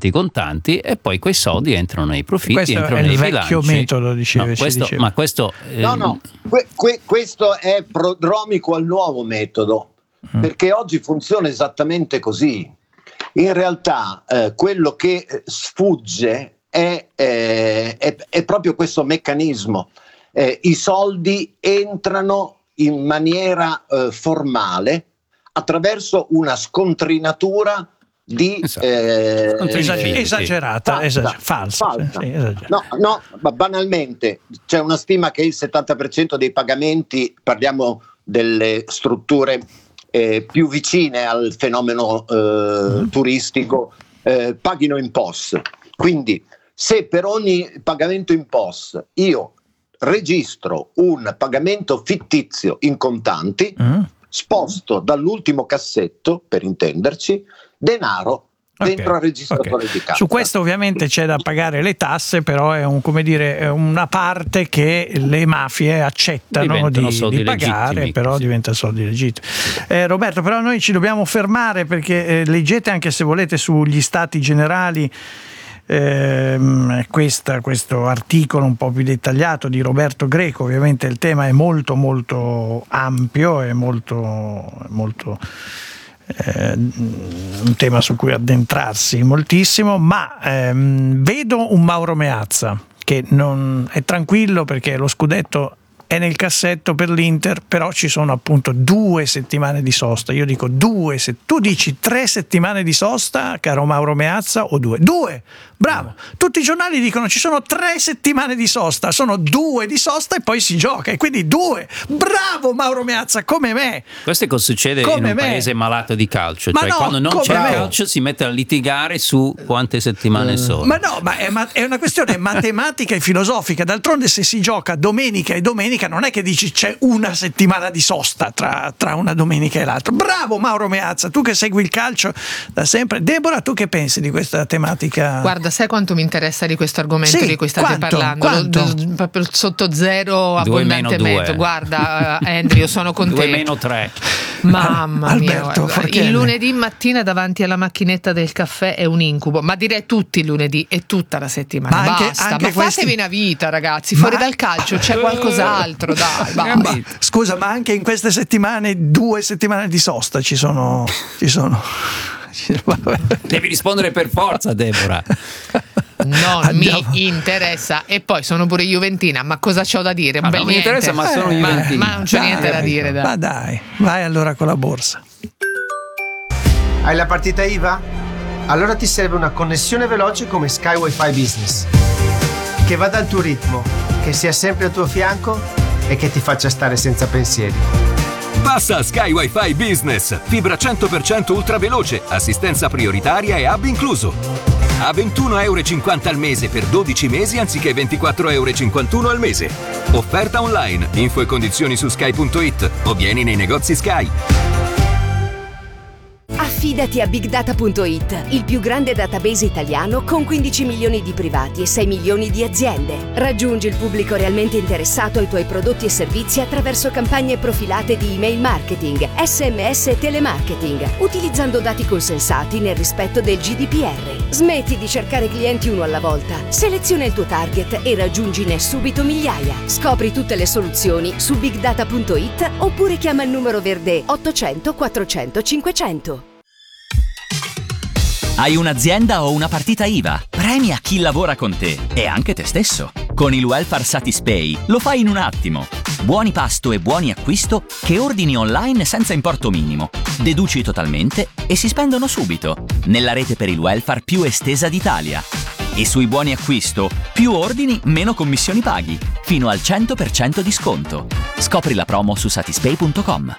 i contanti e poi quei soldi entrano nei profitti, questo entrano è il nei vecchio bilanci. metodo, diceva. Ma questo questo è prodromico al nuovo metodo, perché oggi funziona esattamente così. In realtà quello che sfugge è proprio questo meccanismo. I soldi entrano in maniera formale attraverso una scontrinatura esagerata, falsa. Sì, no, ma banalmente c'è una stima che il 70% dei pagamenti, parliamo delle strutture più vicine al fenomeno turistico, paghino in POS. Quindi se per ogni pagamento in POS io registro un pagamento fittizio in contanti, sposto dall'ultimo cassetto, per intenderci, denaro dentro al registratore di cassa. Su questo ovviamente c'è da pagare le tasse, però è una parte che le mafie accettano di pagare, però diventa soldi legittimi. Roberto, però noi ci dobbiamo fermare, perché leggete anche, se volete, sugli Stati Generali questo articolo un po' più dettagliato di Roberto Greco. Ovviamente il tema è molto molto ampio, è molto un tema su cui addentrarsi moltissimo, ma vedo un Mauro Meazza che non è tranquillo perché lo scudetto è nel cassetto per l'Inter, però ci sono appunto 2 settimane di sosta. Io dico 2, se tu dici 3 settimane di sosta, caro Mauro Meazza, o 2? 2! Bravo! Tutti i giornali dicono ci sono 3 settimane di sosta, sono 2 di sosta e poi si gioca, e quindi 2! Bravo Mauro Meazza, come me! Questo è cosa succede in un paese malato di calcio, cioè quando non c'è calcio si mette a litigare su quante settimane sono. Ma no, ma è una questione matematica e filosofica. D'altronde, se si gioca domenica e domenica, non è che dici c'è una settimana di sosta tra una domenica e l'altra. Bravo Mauro Meazza, tu che segui il calcio da sempre. Deborah, tu che pensi di questa tematica? Guarda, sai quanto mi interessa di questo argomento di cui state parlando? Proprio sotto zero, abbondantemente. Guarda, Andrew, io sono con te. 2-3. Mamma mia, Alberto, il lunedì mattina davanti alla macchinetta del caffè è un incubo, ma direi tutti i lunedì e tutta la settimana. Basta, ma fatevi una vita, ragazzi, fuori dal calcio c'è qualcos'altro, dai, basta. Scusa, ma anche in queste settimane 2 settimane di sosta ci sono. Devi rispondere per forza, Deborah. Non mi interessa, e poi sono pure juventina, ma cosa c'ho da dire? Non mi interessa, ma sono juventina. Ma non c'è niente da dire, dai. Ma dai, vai allora con la borsa. Hai la partita IVA? Allora ti serve una connessione veloce come Sky Wi-Fi Business, che vada al tuo ritmo, che sia sempre al tuo fianco e che ti faccia stare senza pensieri. Passa a Sky Wi-Fi Business, fibra 100% ultra veloce, assistenza prioritaria e hub incluso. A €21,50 al mese per 12 mesi anziché €24,51 al mese. Offerta online, info e condizioni su sky.it o vieni nei negozi Sky. Affidati a BigData.it, il più grande database italiano con 15 milioni di privati e 6 milioni di aziende. Raggiungi il pubblico realmente interessato ai tuoi prodotti e servizi attraverso campagne profilate di email marketing, SMS e telemarketing, utilizzando dati consensati nel rispetto del GDPR. Smetti di cercare clienti uno alla volta, seleziona il tuo target e raggiungine subito migliaia. Scopri tutte le soluzioni su BigData.it oppure chiama il numero verde 800 400 500. Hai un'azienda o una partita IVA? Premia chi lavora con te e anche te stesso. Con il Welfare Satispay lo fai in un attimo. Buoni pasto e buoni acquisto che ordini online senza importo minimo. Deduci totalmente e si spendono subito. Nella rete per il welfare più estesa d'Italia. E sui buoni acquisto, più ordini, meno commissioni paghi. Fino al 100% di sconto. Scopri la promo su satispay.com.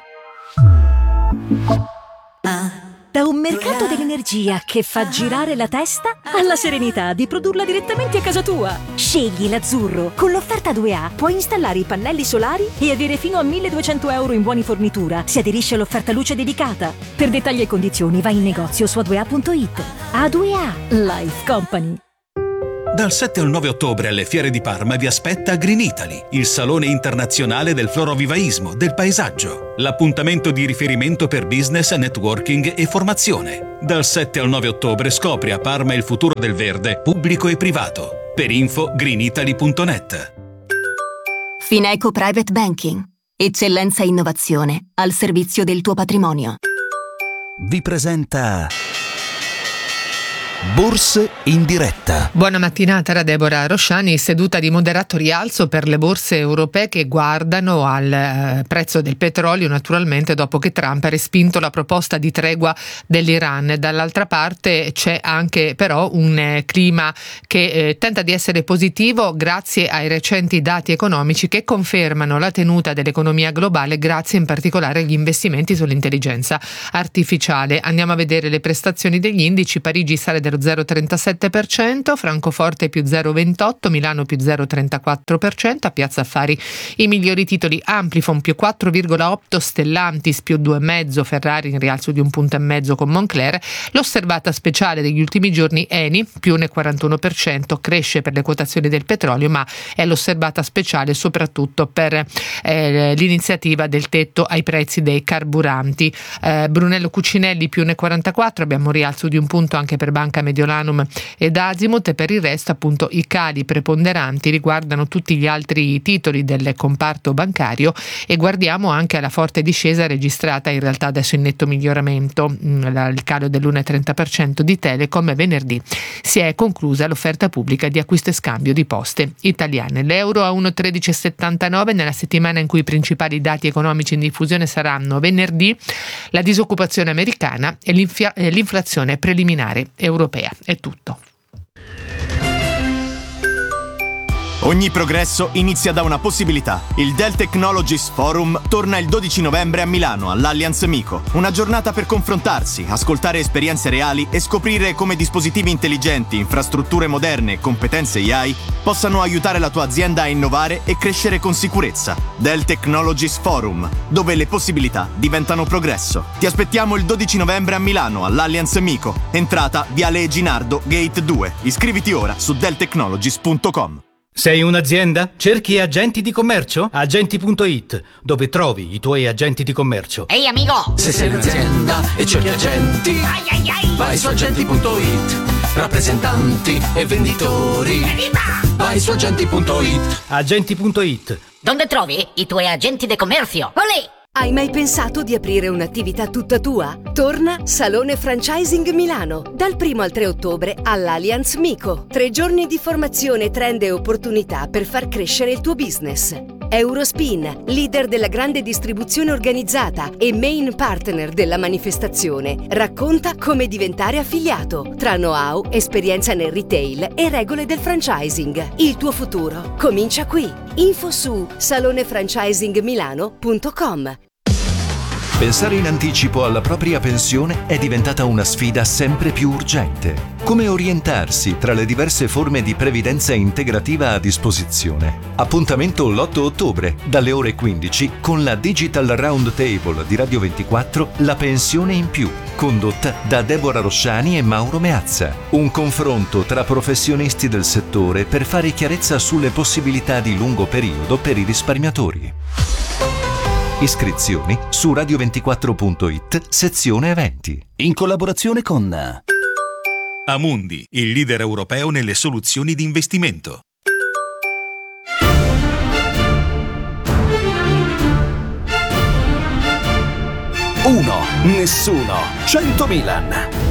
Da un mercato dell'energia che fa girare la testa alla serenità di produrla direttamente a casa tua. Scegli l'azzurro. Con l'offerta 2A puoi installare i pannelli solari e avere fino a €1.200 in buoni fornitura. Si aderisce all'offerta luce dedicata. Per dettagli e condizioni vai in negozio su a2a.it. A2A Life Company. Dal 7 al 9 ottobre alle Fiere di Parma vi aspetta Green Italy, il salone internazionale del florovivaismo, del paesaggio. L'appuntamento di riferimento per business, networking e formazione. Dal 7 al 9 ottobre scopri a Parma il futuro del verde, pubblico e privato. Per info greenitaly.net. Fineco Private Banking. Eccellenza e innovazione al servizio del tuo patrimonio. Vi presenta Borse in diretta. Buona mattinata da Deborah Rosciani, seduta di moderato rialzo per le borse europee che guardano al prezzo del petrolio, naturalmente dopo che Trump ha respinto la proposta di tregua dell'Iran. Dall'altra parte c'è anche però un clima che tenta di essere positivo grazie ai recenti dati economici che confermano la tenuta dell'economia globale, grazie in particolare agli investimenti sull'intelligenza artificiale. Andiamo a vedere le prestazioni degli indici. Parigi sale dello 0,37%, Francoforte più 0,28%, Milano più 0,34%, a Piazza Affari i migliori titoli: Amplifon più 4,8%, Stellantis più 2,5%, Ferrari in rialzo di 1,5 punti con Moncler. L'osservata speciale degli ultimi giorni Eni più 1,41%, cresce per le quotazioni del petrolio, ma è l'osservata speciale soprattutto per l'iniziativa del tetto ai prezzi dei carburanti. Brunello Cucinelli più 1,44%, abbiamo un rialzo di 1 punto anche per Banca Mediolanum ed Azimut, e per il resto appunto i cali preponderanti riguardano tutti gli altri titoli del comparto bancario, e guardiamo anche alla forte discesa registrata in realtà adesso in netto miglioramento, il calo dell'1,30% di Telecom. Venerdì si è conclusa l'offerta pubblica di acquisto e scambio di Poste Italiane. L'euro a 1,1379 nella settimana in cui i principali dati economici in diffusione saranno venerdì la disoccupazione americana e l'inflazione preliminare europea. È tutto. Ogni progresso inizia da una possibilità. Il Dell Technologies Forum torna il 12 novembre a Milano, all'Allianz MiCo. Una giornata per confrontarsi, ascoltare esperienze reali e scoprire come dispositivi intelligenti, infrastrutture moderne e competenze AI possano aiutare la tua azienda a innovare e crescere con sicurezza. Dell Technologies Forum, dove le possibilità diventano progresso. Ti aspettiamo il 12 novembre a Milano, all'Allianz MiCo. Entrata Viale Ginardo, Gate 2. Iscriviti ora su delltechnologies.com. Sei un'azienda? Cerchi agenti di commercio? Agenti.it, dove trovi i tuoi agenti di commercio. Ehi amico! Se sei un'azienda e cerchi agenti, vai su agenti.it. Rappresentanti e venditori, vai su agenti.it. Agenti.it. Dove trovi i tuoi agenti di commercio? Olè! Hai mai pensato di aprire un'attività tutta tua? Torna Salone Franchising Milano, dal 1 al 3 ottobre all'Allianz MiCo. 3 giorni di formazione, trend e opportunità per far crescere il tuo business. Eurospin, leader della grande distribuzione organizzata e main partner della manifestazione, racconta come diventare affiliato, tra know-how, esperienza nel retail e regole del franchising. Il tuo futuro comincia qui. Info su salonefranchisingmilano.com. Pensare in anticipo alla propria pensione è diventata una sfida sempre più urgente. Come orientarsi tra le diverse forme di previdenza integrativa a disposizione? Appuntamento l'8 ottobre, dalle ore 15, con la Digital Roundtable di Radio 24, La pensione in più, condotta da Deborah Rosciani e Mauro Meazza. Un confronto tra professionisti del settore per fare chiarezza sulle possibilità di lungo periodo per i risparmiatori. Iscrizioni su radio24.it, sezione eventi. In collaborazione con Amundi, il leader europeo nelle soluzioni di investimento. 1, nessuno, 100 Milan.